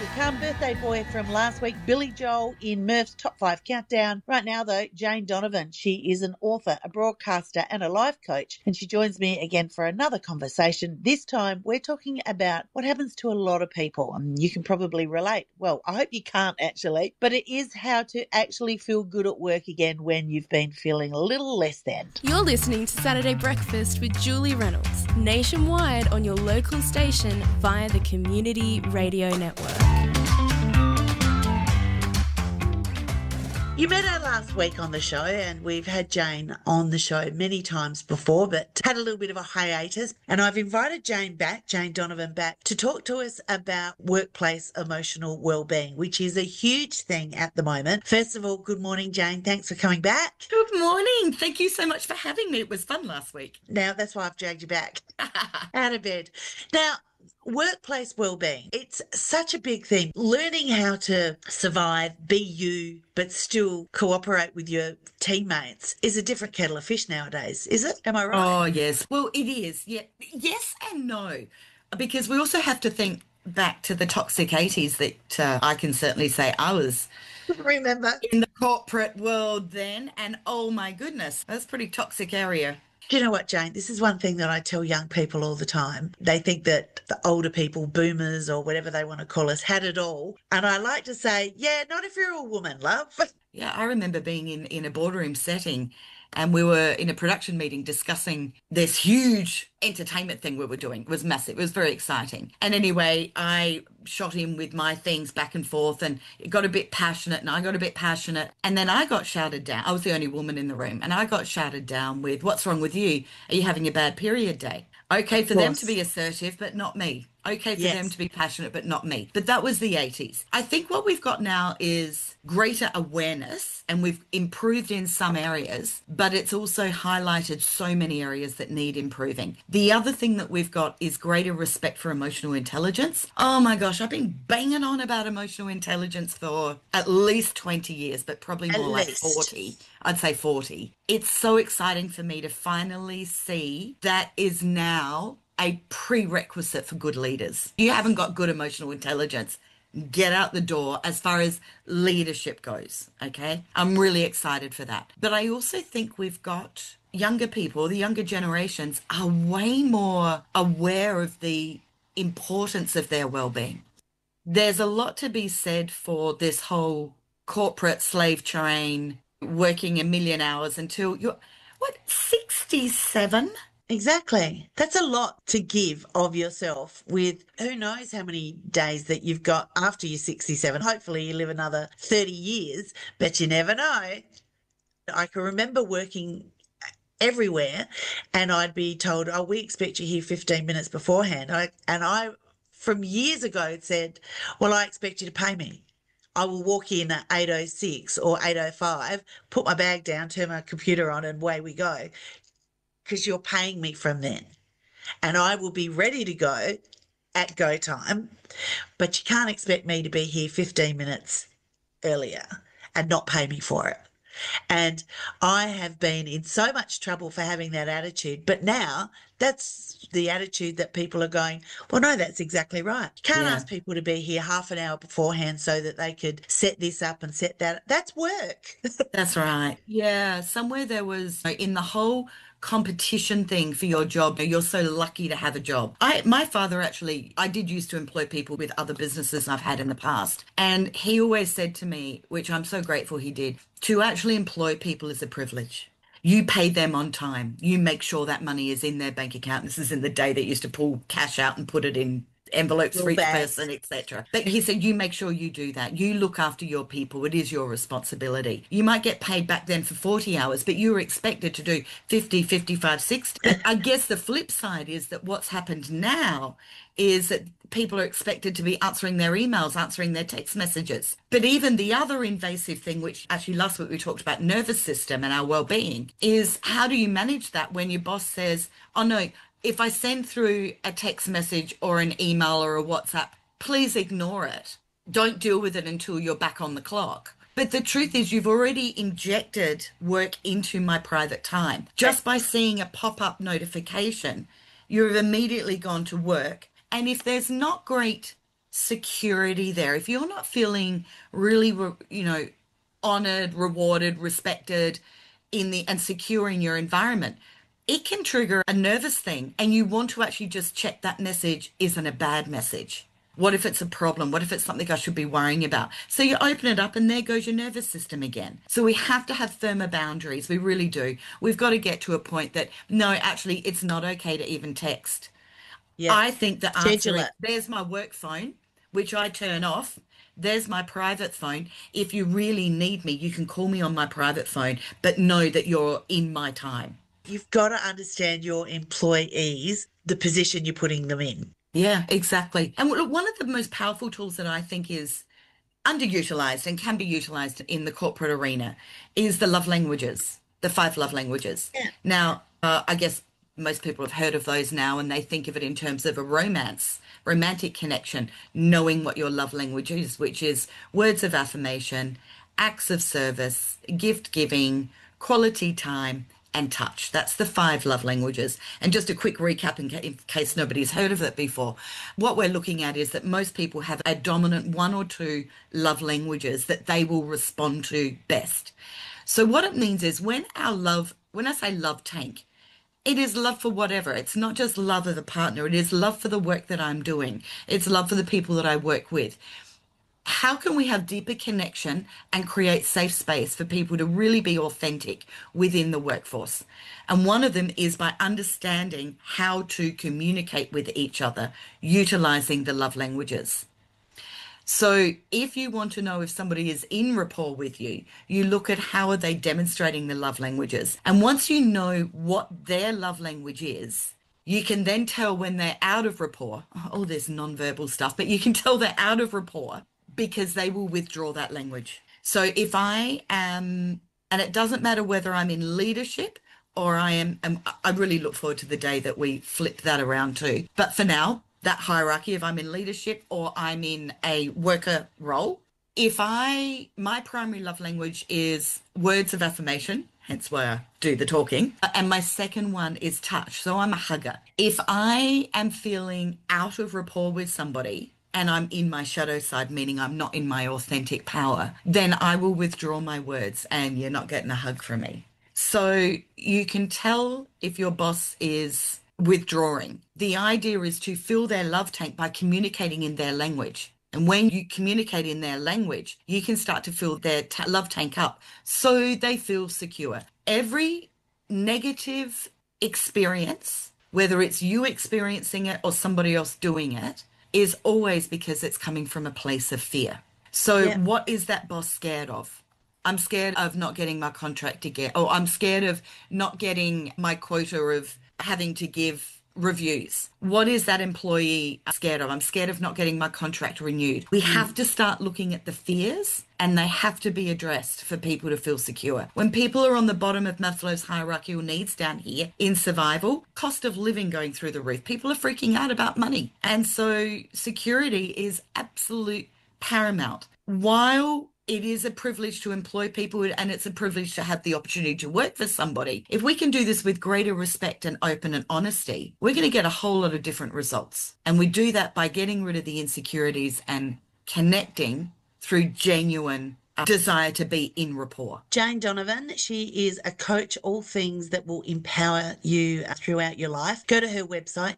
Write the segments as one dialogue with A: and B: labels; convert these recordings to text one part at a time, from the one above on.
A: Calm birthday boy from last week, Billy Joel in Murph's Top 5 Countdown. Right now, though, Jane Donovan. She is an author, a broadcaster, and a life coach, and she joins me again for another conversation. This time, we're talking about what happens to a lot of people, and you can probably relate. Well, I hope you can't actually, but it is how to actually feel good at work again when you've been feeling a little less than.
B: You're listening to Saturday Breakfast with Julie Reynolds, nationwide on your local station via the Community Radio Network.
A: You met her last week on the show, and we've had Jane on the show many times before, but had a little bit of a hiatus. And I've invited Jane back, Jane Donovan back, to talk to us about workplace emotional well-being, which is a huge thing at the moment. First of all, good morning, Jane. Thanks for coming back.
C: Good morning. Thank you so much for having me. It was fun last week.
A: Now, that's why I've dragged you back out of bed. Now, workplace well-being, it's such a big thing. Learning how to survive, be you, but still cooperate with your teammates is a different kettle of fish nowadays, is it? Am I right?
C: Oh, yes. Well, it is. Yeah. Yes and no, because we also have to think back to the toxic 80s that I can certainly say I was
A: Remember?
C: in the corporate world then. And oh my goodness, that's a pretty toxic area.
A: Do you know what, Jane? This is one thing that I tell young people all the time. They think that the older people, boomers or whatever they want to call us, had it all. And I like to say, yeah, not if you're a woman, love.
C: Yeah, I remember being in a boardroom setting and we were in a production meeting discussing this huge entertainment thing we were doing. It was massive. It was very exciting. And anyway, I shot him with my things back and forth and it got a bit passionate and I got a bit passionate. And then I got shouted down. I was the only woman in the room and I got shouted down with, "What's wrong with you? Are you having a bad period day?" Okay for them to be assertive, but not me. Okay for them to be passionate, but not me. But that was the 80s. I think what we've got now is greater awareness and we've improved in some areas, but it's also highlighted so many areas that need improving. The other thing that we've got is greater respect for emotional intelligence. Oh my gosh, I've been banging on about emotional intelligence for at least 20 years, but probably more like 40. I'd say 40. It's so exciting for me to finally see that is now a prerequisite for good leaders. You haven't got good emotional intelligence, get out the door as far as leadership goes, okay? I'm really excited for that. But I also think we've got younger people, the younger generations are way more aware of the importance of their well-being. There's a lot to be said for this whole corporate slave train, working a million hours until you're, 67?
A: Exactly. That's a lot to give of yourself with who knows how many days that you've got after you're 67. Hopefully you live another 30 years, but you never know. I can remember working everywhere and I'd be told, "Oh, we expect you here 15 minutes beforehand." I from years ago said, "Well, I expect you to pay me. I will walk in at 8:06 or 8:05, put my bag down, turn my computer on and away we go, because you're paying me from then. And I will be ready to go at go time, but you can't expect me to be here 15 minutes earlier and not pay me for it." And I have been in so much trouble for having that attitude. But now that's the attitude that people are going, "Well, no, that's exactly right. You can't ask people to be here half an hour beforehand so that they could set this up and set that. That's work."
C: That's right. Yeah, somewhere there was in the whole competition thing for your job. You're so lucky to have a job. My father actually, I did used to employ people with other businesses I've had in the past. And he always said to me, which I'm so grateful he did, to actually employ people is a privilege. You pay them on time. You make sure that money is in their bank account. This is in the day that used to pull cash out and put it in envelopes for each person, etc. But he said, you make sure you do that. You look after your people. It is your responsibility. You might get paid back then for 40 hours, but you were expected to do 50, 55, 60. I guess the flip side is that what's happened now is that people are expected to be answering their emails, answering their text messages. But even the other invasive thing, which actually last week we talked about nervous system and our well-being, is how do you manage that when your boss says, "Oh no, if I send through a text message or an email or a WhatsApp, please ignore it. Don't deal with it until you're back on the clock." But the truth is you've already injected work into my private time. Just by seeing a pop-up notification, you've immediately gone to work. And if there's not great security there, if you're not feeling really, honored, rewarded, respected and secure in your environment, it can trigger a nervous thing. And you want to actually just check that message isn't a bad message. What if it's a problem? What if it's something I should be worrying about? So you open it up and there goes your nervous system again. So we have to have firmer boundaries. We really do. We've got to get to a point that, no, actually, it's not okay to even text.
A: Yeah.
C: I think the
A: Schedule
C: answer is,
A: it.
C: there's my work phone, which I turn off. There's my private phone. If you really need me, you can call me on my private phone, but know that you're in my time.
A: You've got to understand your employees, the position you're putting them in.
C: Yeah, exactly. And look, one of the most powerful tools that I think is underutilized and can be utilized in the corporate arena is the love languages, the 5 love languages.
A: Yeah.
C: Now, I guess most people have heard of those now, and they think of it in terms of a romantic connection, knowing what your love language is, which is words of affirmation, acts of service, gift giving, quality time, and touch. That's the 5 love languages. And just a quick recap in case nobody's heard of it before. What we're looking at is that most people have a dominant 1 or 2 love languages that they will respond to best. So what it means is when I say love tank, it is love for whatever. It's not just love of the partner. It is love for the work that I'm doing. It's love for the people that I work with. How can we have deeper connection and create safe space for people to really be authentic within the workforce? And one of them is by understanding how to communicate with each other, utilizing the love languages. So if you want to know if somebody is in rapport with you, you look at how are they demonstrating the love languages. And once you know what their love language is, you can then tell when they're out of rapport. Oh, there's nonverbal stuff, but you can tell they're out of rapport because they will withdraw that language. So if I am, and it doesn't matter whether I'm in leadership or I really look forward to the day that we flip that around too. But for now, that hierarchy, if I'm in leadership or I'm in a worker role, my primary love language is words of affirmation, hence why I do the talking. And my second one is touch. So I'm a hugger. If I am feeling out of rapport with somebody and I'm in my shadow side, meaning I'm not in my authentic power, then I will withdraw my words and you're not getting a hug from me. So you can tell if your boss is withdrawing. The idea is to fill their love tank by communicating in their language. And when you communicate in their language, you can start to fill their love tank up so they feel secure. Every negative experience, whether it's you experiencing it or somebody else doing it, is always because it's coming from a place of fear. So What is that boss scared of? I'm scared of not getting my contract again, or I'm scared of not getting my quota of having to give reviews. What is that employee scared of? I'm scared of not getting my contract renewed. We have to start looking at the fears, and they have to be addressed for people to feel secure. When people are on the bottom of Maslow's hierarchical needs down here in survival, cost of living going through the roof, people are freaking out about money. And so security is absolute paramount. While it is a privilege to employ people and it's a privilege to have the opportunity to work for somebody, if we can do this with greater respect and open and honesty, we're going to get a whole lot of different results. And we do that by getting rid of the insecurities and connecting through genuine desire to be in rapport.
A: Jane Donovan, she is a coach, all things that will empower you throughout your life. Go to her website,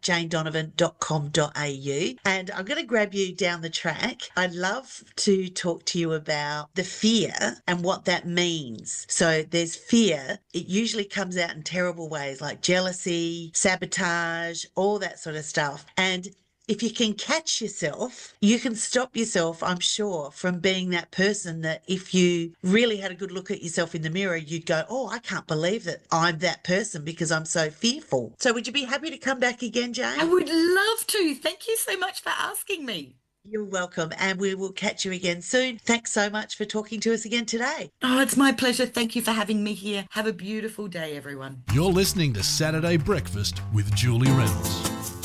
A: janedonovan.com.au, and I'm going to grab you down the track. I'd love to talk to you about the fear and what that means. So there's fear. It usually comes out in terrible ways like jealousy, sabotage, all that sort of stuff. And if you can catch yourself, you can stop yourself, I'm sure, from being that person that if you really had a good look at yourself in the mirror, you'd go, oh, I can't believe that I'm that person because I'm so fearful. So would you be happy to come back again, Jane?
C: I would love to. Thank you so much for asking me.
A: You're welcome. And we will catch you again soon. Thanks so much for talking to us again today.
C: Oh, it's my pleasure. Thank you for having me here. Have a beautiful day, everyone.
D: You're listening to Saturday Breakfast with Julie Reynolds.